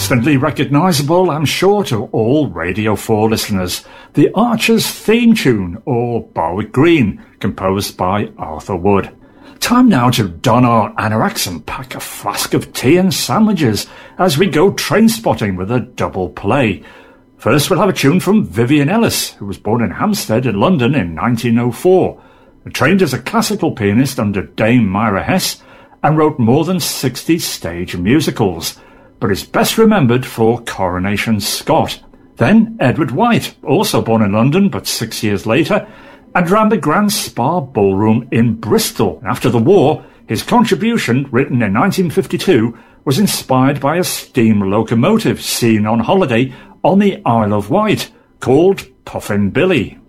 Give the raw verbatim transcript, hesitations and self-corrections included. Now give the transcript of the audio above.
Instantly recognisable, I'm sure, to all Radio four listeners, the Archers theme tune, or Barwick Green, composed by Arthur Wood. Time now to don our anoraks and pack a flask of tea and sandwiches as we go train spotting with a double play. First we'll have a tune from Vivian Ellis, who was born in Hampstead in London in nineteen oh four. Trained as a classical pianist under Dame Myra Hess and wrote more than sixty stage musicals, but is best remembered for Coronation Scott. Then Edward White, also born in London but six years later, and ran the Grand Spa Ballroom in Bristol. After the war, his contribution, written in nineteen fifty-two, was inspired by a steam locomotive seen on holiday on the Isle of Wight, called Puffin Billy.